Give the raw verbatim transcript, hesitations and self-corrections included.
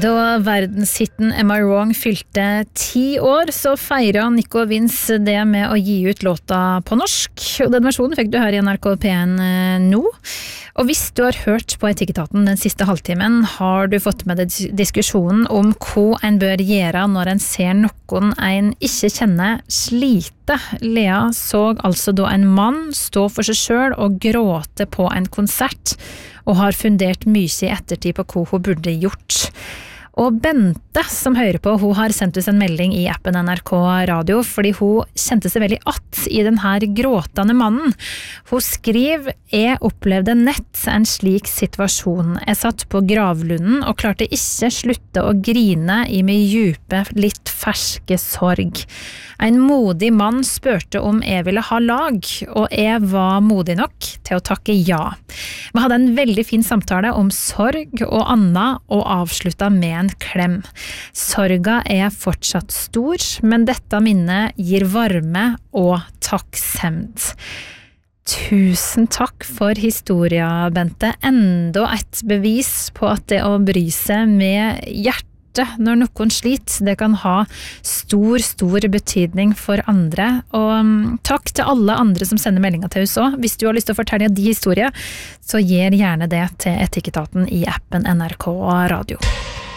Da verdenshitten Am I Wrong fylte ti år, så feiret Nico Vince det med å gi ut låta på norsk. Og den versjonen fikk du høre i N R K P en nå. Og hvis du har hørt på Etikketaten den siste halvtimen, har du fått med deg diskusjonen om hva en bør gjøre når en ser noen en ikke kjenner slite. Lea så altså da en mann stå for seg selv og gråte på en konsert, og har fundert mye i ettertid på hva hun burde gjort. Og Bente, som hører på, hun har sendt oss en melding i appen N R K Radio, fordi hun kjente seg veldig att i den her gråtende mannen. Hun skriver, jeg opplevde nett en slik situasjon. Jeg satt på gravlunden og klarte ikke slutte å grine i min djupe, litt ferske sorg. En modig mann spørte om jeg ville ha lag, og jeg var modig nok til å takke ja. Vi hadde en veldig fin samtale om sorg og Anna, og avsluttet med en klem. Sorga er fortsatt stor, men dette minnet gir varme og takksemd. Tusen takk for historia, Bente. Enda et bevis på at det å bry seg med hjertet når noen sliter, det kan ha stor, stor betydning for andre. Og takk til alle andre som sender meldinger til oss også. Hvis du har lyst til å fortelle de historier, så gjør gjerne det til Etikketaten i appen N R K Radio.